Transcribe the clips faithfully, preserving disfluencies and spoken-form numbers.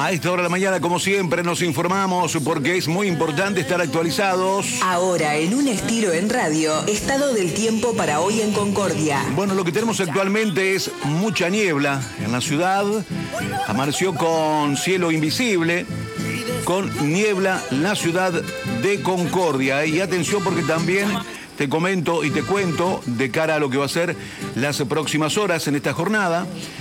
A esta hora de la mañana, como siempre, nos informamos porque es muy importante estar actualizados. Ahora, en un estilo en radio, estado del tiempo para hoy en Concordia. Bueno, lo que tenemos actualmente es mucha niebla en la ciudad. Amaneció con cielo invisible, con niebla la ciudad de Concordia. Y atención porque también te comento y te cuento de cara a lo que va a ser las próximas horas en esta jornada.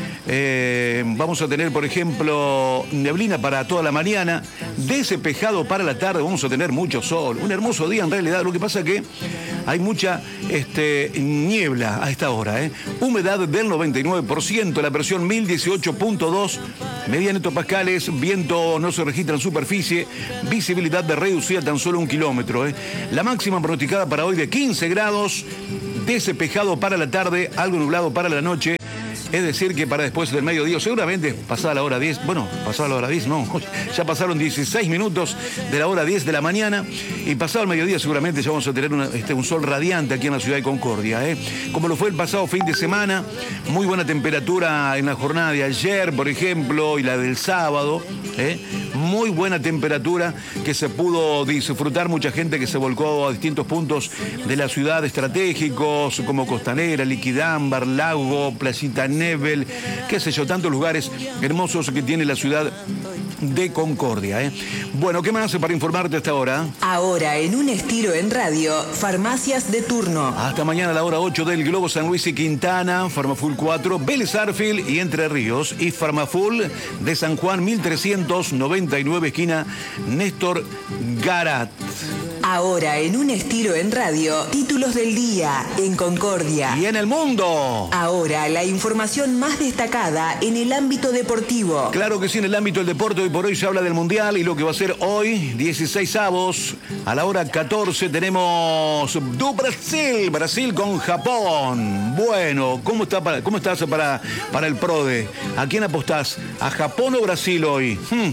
Eh, vamos a tener, por ejemplo, neblina para toda la mañana, despejado para la tarde, vamos a tener mucho sol, un hermoso día en realidad. Lo que pasa es que hay mucha este, niebla a esta hora, ¿eh? Humedad del noventa y nueve por ciento, la presión mil dieciocho punto dos, mediana hectopascales, viento no se registra en superficie, visibilidad de reducida tan solo un kilómetro, ¿eh? La máxima pronosticada para hoy de quince grados, despejado para la tarde, algo nublado para la noche. Es decir, que para después del mediodía, seguramente pasada la hora diez, bueno, pasada la hora diez, no, ya pasaron dieciséis minutos de la hora diez de la mañana y pasado el mediodía seguramente ya vamos a tener una, este, un sol radiante aquí en la ciudad de Concordia, ¿eh? Como lo fue el pasado fin de semana, muy buena temperatura en la jornada de ayer, por ejemplo, y la del sábado, ¿eh? Muy buena temperatura que se pudo disfrutar, mucha gente que se volcó a distintos puntos de la ciudad estratégicos como Costanera, Liquidambar, Lago, Playita Nebel, qué sé yo, tantos lugares hermosos que tiene la ciudad de Concordia, ¿eh? Bueno, ¿qué más para informarte hasta ahora? Ahora, en un estilo en radio, farmacias de turno. Hasta mañana a la hora ocho del Globo San Luis y Quintana, Farmaful cuatro, Vélez Arfield y Entre Ríos, y Farmaful de San Juan mil trescientos noventa y nueve, esquina Néstor Garat. Ahora, en un estilo en radio, títulos del día en Concordia. Y en el mundo. Ahora, la información más destacada en el ámbito deportivo. Claro que sí, en el ámbito del deporte, hoy por hoy se habla del Mundial y lo que va a ser hoy, dieciséis avos, a la hora catorce tenemos do Brasil, Brasil con Japón. Bueno, ¿cómo, está para, cómo estás para, para el PRODE? ¿A quién apostás? ¿A Japón o Brasil hoy? Hmm.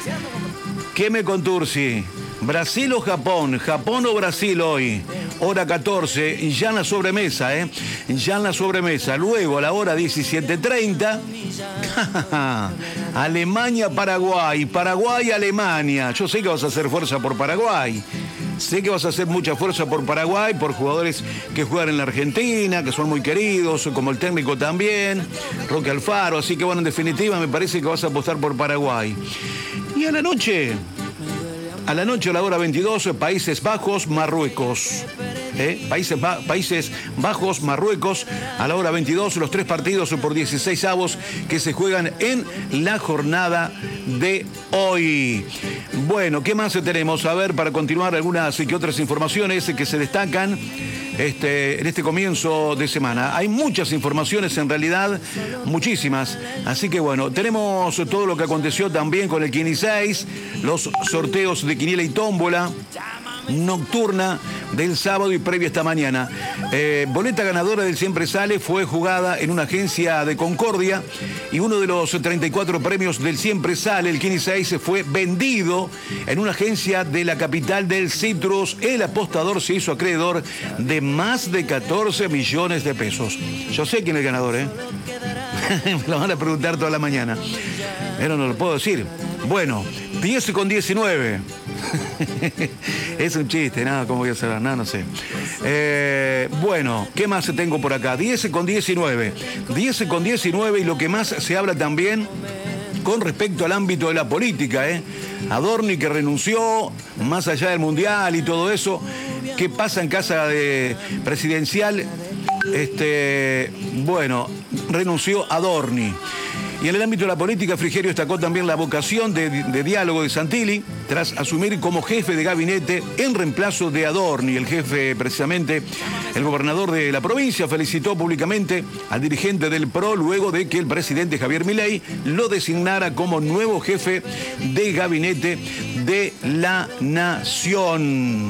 ¿Qué me contursi? ¿Brasil o Japón? ¿Japón o Brasil hoy? Hora catorce, ya en la sobremesa, ¿eh? Ya en la sobremesa. Luego, a la hora diecisiete treinta, Alemania-Paraguay, Paraguay-Alemania. Yo sé que vas a hacer fuerza por Paraguay. Sé que vas a hacer mucha fuerza por Paraguay, por jugadores que juegan en la Argentina, que son muy queridos, como el técnico también, Roque Alfaro. Así que, bueno, en definitiva, me parece que vas a apostar por Paraguay. Y a la noche... A la noche, a la hora veintidós, Países Bajos, Marruecos. ¿Eh? Países, ba Países Bajos, Marruecos, a la hora veintidós, los tres partidos por dieciséis avos que se juegan en la jornada de hoy. Bueno, ¿qué más tenemos? A ver, para continuar, algunas y que otras informaciones que se destacan este, en este comienzo de semana. Hay muchas informaciones, en realidad, muchísimas. Así que bueno, tenemos todo lo que aconteció también con el Quini seis, los sorteos de quiniela y tómbola nocturna del sábado y previa esta mañana. Eh, boleta ganadora del Siempre Sale fue jugada en una agencia de Concordia y uno de los treinta y cuatro premios del Siempre Sale, el Quini seis, fue vendido en una agencia de la capital del Citrus. El apostador se hizo acreedor de más de catorce millones de pesos. Yo sé quién es el ganador, ¿eh? Me lo van a preguntar toda la mañana. Pero no lo puedo decir. Bueno, diez con diecinueve. Es un chiste, nada, ¿cómo voy a saber? Nada, no sé. Eh, bueno, ¿qué más tengo por acá? diez con diecinueve. diez con diecinueve y lo que más se habla también con respecto al ámbito de la política, ¿eh? Adorni, que renunció, más allá del Mundial y todo eso. ¿Qué pasa en casa de presidencial? Este, bueno, renunció Adorni. Y en el ámbito de la política, Frigerio destacó también la vocación de, de diálogo de Santilli tras asumir como jefe de gabinete en reemplazo de Adorni. El jefe, precisamente, el gobernador de la provincia, felicitó públicamente al dirigente del P R O luego de que el presidente Javier Milei lo designara como nuevo jefe de gabinete de la nación.